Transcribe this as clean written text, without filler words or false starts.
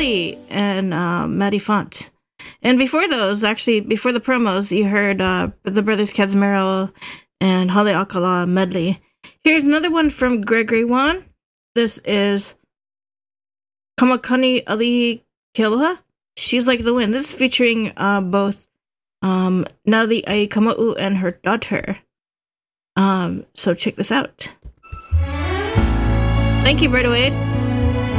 Nelly and Maddie Font. And before those, actually, before the promos, you heard the brothers Casimiro and Hale Akala medley. Here's another one from Gregory Wan. This is Kamakani Ali Kealoha. She's Like the Wind. This is featuring both Natalie Aikamau and her daughter. So check this out. Thank you, Breda Wade.